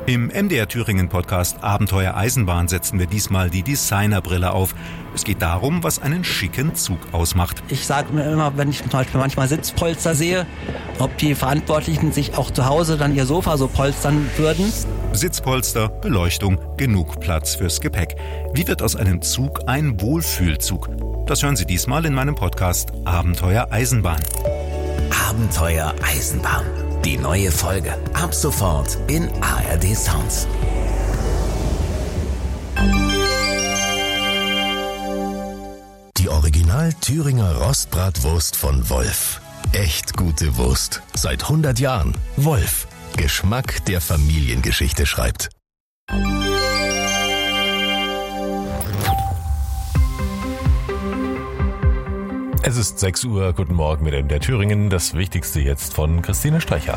Im MDR Thüringen Podcast Abenteuer Eisenbahn setzen wir diesmal die Designerbrille auf. Es geht darum, was einen schicken Zug ausmacht. Ich sage mir immer, wenn ich zum Beispiel manchmal Sitzpolster sehe, ob die Verantwortlichen sich auch zu Hause dann ihr Sofa so polstern würden. Sitzpolster, Beleuchtung, genug Platz fürs Gepäck. Wie wird aus einem Zug ein Wohlfühlzug? Das hören Sie diesmal in meinem Podcast Abenteuer Eisenbahn. Abenteuer Eisenbahn. Die neue Folge. Ab sofort in ARD Sounds. Die Original Thüringer Rostbratwurst von Wolf. Echt gute Wurst. Seit 100 Jahren. Wolf. Geschmack, der Familiengeschichte schreibt. Es ist 6 Uhr, guten Morgen mit MDR Thüringen. Das Wichtigste jetzt von Christine Strecher.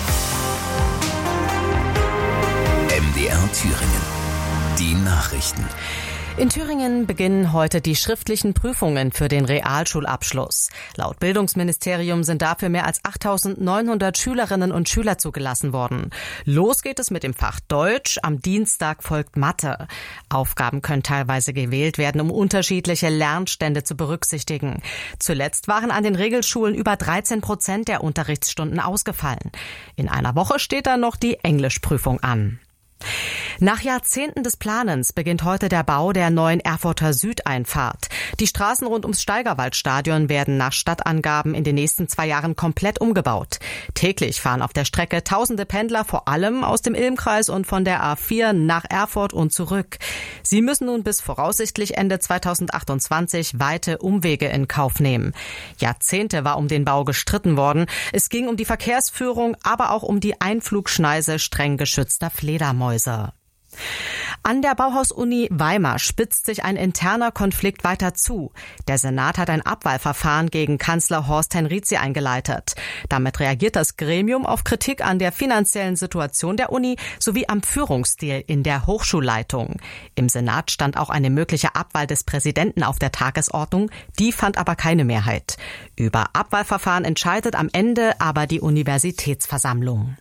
MDR Thüringen. Die Nachrichten. In Thüringen beginnen heute die schriftlichen Prüfungen für den Realschulabschluss. Laut Bildungsministerium sind dafür mehr als 8.900 Schülerinnen und Schüler zugelassen worden. Los geht es mit dem Fach Deutsch, am Dienstag folgt Mathe. Aufgaben können teilweise gewählt werden, um unterschiedliche Lernstände zu berücksichtigen. Zuletzt waren an den Regelschulen über 13% der Unterrichtsstunden ausgefallen. In einer Woche steht dann noch die Englischprüfung an. Nach Jahrzehnten des Planens beginnt heute der Bau der neuen Erfurter Südeinfahrt. Die Straßen rund ums Steigerwaldstadion werden nach Stadtangaben in den nächsten 2 Jahren komplett umgebaut. Täglich fahren auf der Strecke tausende Pendler, vor allem aus dem Ilmkreis und von der A4 nach Erfurt und zurück. Sie müssen nun bis voraussichtlich Ende 2028 weite Umwege in Kauf nehmen. Jahrzehnte war um den Bau gestritten worden. Es ging um die Verkehrsführung, aber auch um die Einflugschneise streng geschützter Fledermäuse. An der Bauhaus-Uni Weimar spitzt sich ein interner Konflikt weiter zu. Der Senat hat ein Abwahlverfahren gegen Kanzler Horst Henrizi eingeleitet. Damit reagiert das Gremium auf Kritik an der finanziellen Situation der Uni sowie am Führungsstil in der Hochschulleitung. Im Senat stand auch eine mögliche Abwahl des Präsidenten auf der Tagesordnung. Die fand aber keine Mehrheit. Über Abwahlverfahren entscheidet am Ende aber die Universitätsversammlung.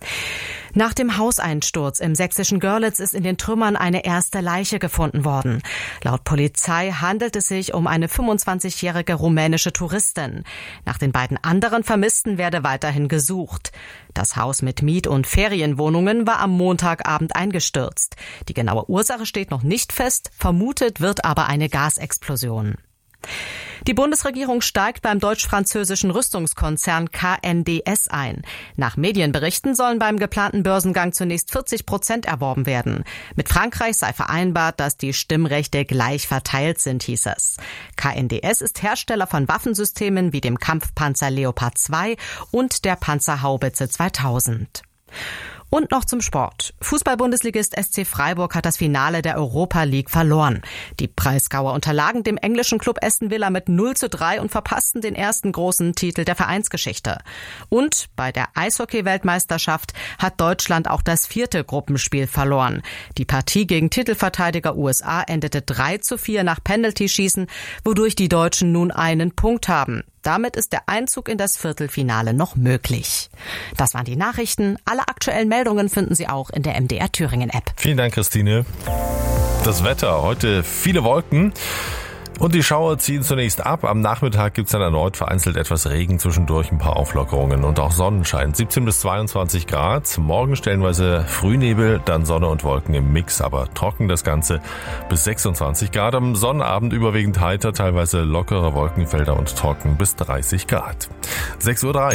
Nach dem Hauseinsturz im sächsischen Görlitz ist in den Trümmern eine erste Leiche gefunden worden. Laut Polizei handelt es sich um eine 25-jährige rumänische Touristin. Nach den beiden anderen Vermissten werde weiterhin gesucht. Das Haus mit Miet- und Ferienwohnungen war am Montagabend eingestürzt. Die genaue Ursache steht noch nicht fest, vermutet wird aber eine Gasexplosion. Die Bundesregierung steigt beim deutsch-französischen Rüstungskonzern KNDS ein. Nach Medienberichten sollen beim geplanten Börsengang zunächst 40% erworben werden. Mit Frankreich sei vereinbart, dass die Stimmrechte gleich verteilt sind, hieß es. KNDS ist Hersteller von Waffensystemen wie dem Kampfpanzer Leopard 2 und der Panzerhaubitze 2000. Und noch zum Sport. Fußball-Bundesligist SC Freiburg hat das Finale der Europa League verloren. Die Breisgauer unterlagen dem englischen Club Aston Villa mit 0:3 und verpassten den ersten großen Titel der Vereinsgeschichte. Und bei der Eishockey-Weltmeisterschaft hat Deutschland auch das 4. Gruppenspiel verloren. Die Partie gegen Titelverteidiger USA endete 3:4 nach Penaltyschießen, wodurch die Deutschen nun einen Punkt haben. Damit ist der Einzug in das Viertelfinale noch möglich. Das waren die Nachrichten. Alle aktuellen Meldungen finden Sie auch in der MDR Thüringen App. Vielen Dank, Christine. Das Wetter, heute viele Wolken. Und die Schauer ziehen zunächst ab. Am Nachmittag gibt's dann erneut vereinzelt etwas Regen, zwischendurch ein paar Auflockerungen und auch Sonnenschein. 17 bis 22 Grad. Morgen stellenweise Frühnebel, dann Sonne und Wolken im Mix, aber trocken das Ganze bis 26 Grad. Am Sonnabend überwiegend heiter, teilweise lockere Wolkenfelder und trocken bis 30 Grad. 6:03 Uhr.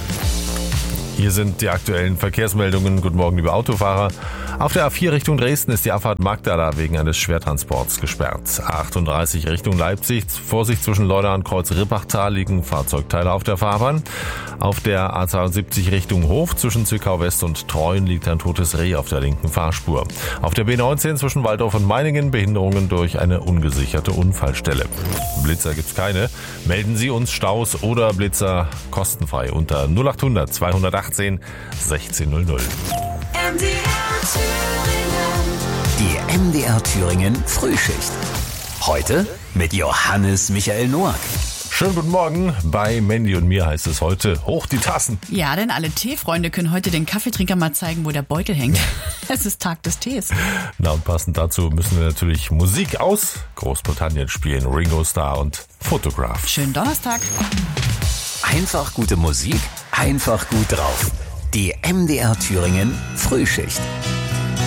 Hier sind die aktuellen Verkehrsmeldungen. Guten Morgen, liebe Autofahrer. Auf der A4 Richtung Dresden ist die Abfahrt Magdala wegen eines Schwertransports gesperrt. A38 Richtung Leipzig. Vorsicht zwischen Leuna und Kreuz-Rippachtal liegen Fahrzeugteile auf der Fahrbahn. Auf der A72 Richtung Hof zwischen Zwickau West und Treuen liegt ein totes Reh auf der linken Fahrspur. Auf der B19 zwischen Waldorf und Meiningen Behinderungen durch eine ungesicherte Unfallstelle. Blitzer gibt's keine. Melden Sie uns Staus oder Blitzer kostenfrei unter 0800 218 1600. Die MDR Thüringen Frühschicht. Heute mit Johannes Michael Noack. Schönen guten Morgen. Bei Mandy und mir heißt es heute hoch die Tassen. Ja, denn alle Teefreunde können heute den Kaffeetrinker mal zeigen, wo der Beutel hängt. Es ist Tag des Tees. Na, und passend dazu müssen wir natürlich Musik aus Großbritannien spielen. Ringo Starr und Photograph. Schönen Donnerstag. Einfach gute Musik, einfach gut drauf. Die MDR Thüringen Frühschicht.